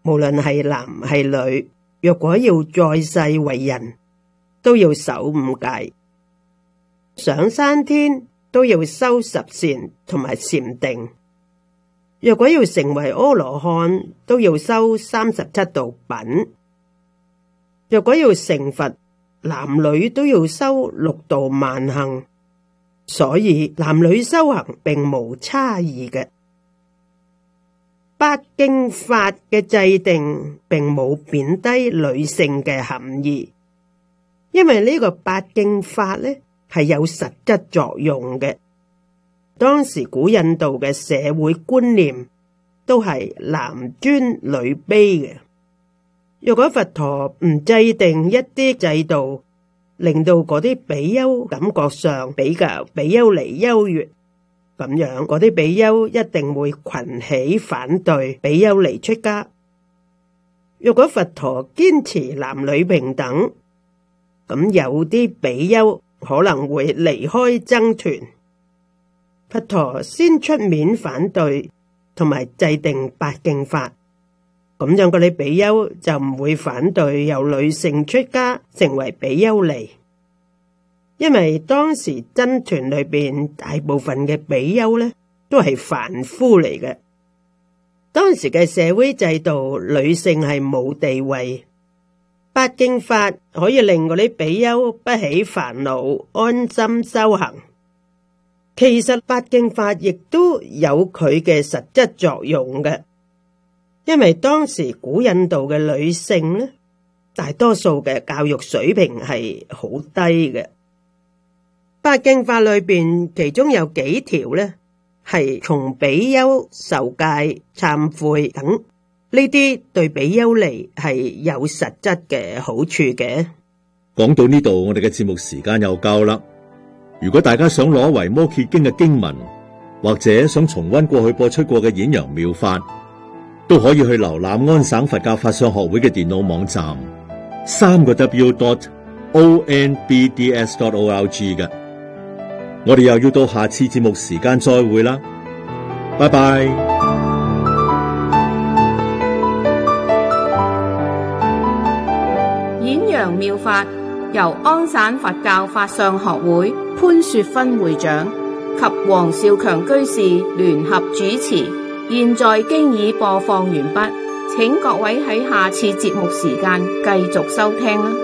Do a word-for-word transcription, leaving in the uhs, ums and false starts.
無論係男係女，若果要在世為人，都要守五戒，上山天都要修十善同埋禪定。若果要成為阿羅漢，都要修三十七道品。若果要成佛，男女都要修六道萬行。所以男女修行並無差異嘅。八敬法嘅制定並冇貶低女性嘅含義，因為呢個八敬法呢係有實質作用嘅。當時古印度嘅社會觀念都係男尊女卑嘅。如果佛陀唔制定一啲制度，令到嗰啲比丘感覺上比較比丘尼優越，咁樣嗰啲比丘一定會群起反對比丘尼出家。如果佛陀堅持男女平等，咁有啲比丘可能會離開僧團。佛陀先出面反對，同埋制定八敬法，咁樣嗰啲比丘就唔會反對由女性出家成為比丘尼。因為當時僧團裏邊大部分嘅比丘呢都係凡夫嚟嘅。當時嘅社會制度，女性係冇地位。八敬法可以令嗰啲比丘不起煩惱，安心修行。其實八敬法亦都有佢嘅實質作用嘅，因為當時古印度嘅女性呢，大多數嘅教育水平係好低嘅。八敬法裏邊，其中有幾條呢係從比丘受戒、懺悔等呢啲對比丘尼係有實質嘅好處嘅。 講到呢度，我哋嘅節目時間又夠啦。如果大家想攞《維摩詰經》嘅經文，或者想重溫過去播出過嘅演揚妙法，都可以去瀏覽安省佛教法相學會嘅電腦網站，三個 W dot O N B D S dot O R G 嘅。我哋又要到下次節目時間再會啦，拜拜。 演揚妙法由安省佛教法相學會潘雪芬會長及黃少強居士聯合主持，現在經已播放完畢，請各位喺下次節目時間繼續收聽啦。